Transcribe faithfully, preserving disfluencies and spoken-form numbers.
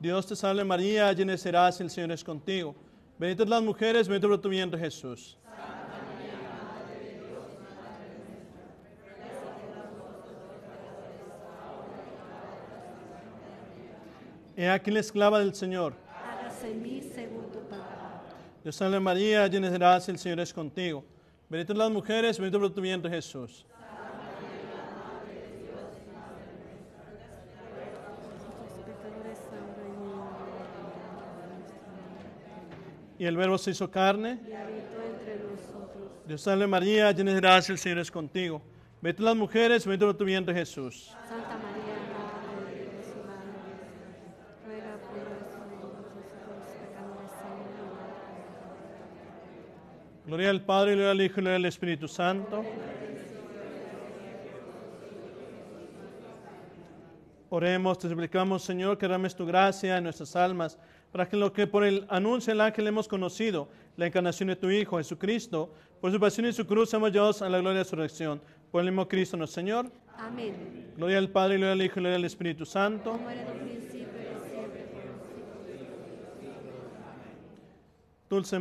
Dios te salve María, llena serás, el Señor es contigo. Bendita las mujeres, bendito fruto de tu vientre Jesús. He aquí la esclava del Señor. Hágase en mí según tu palabra. Dios salve María, llena serás, el Señor es contigo. Bendita las mujeres, bendito fruto de tu vientre Jesús. Y el Verbo se hizo carne. Y habitó entre nosotros. Dios salve María, llena de gracia, el Señor es contigo. Bendita las mujeres, bendito fruto de tu vientre Jesús. Santa María, Madre de Dios y Madre nuestra, ruega por nosotros los pecadores, ahora y en la hora de nuestra muerte. Gloria al Padre, gloria al Hijo y gloria al Espíritu Santo. Oremos, te suplicamos, Señor, que derrames tu gracia en nuestras almas, para que lo que por el anuncio del ángel hemos conocido, la encarnación de tu Hijo, Jesucristo, por su pasión y su cruz, seamos llevados a la gloria de su resurrección. Por el mismo Cristo nuestro Señor. Amén. Gloria al Padre, gloria al Hijo y gloria al Espíritu Santo. Como era en un principio y siempre, por los siglos de los siglos. Dulce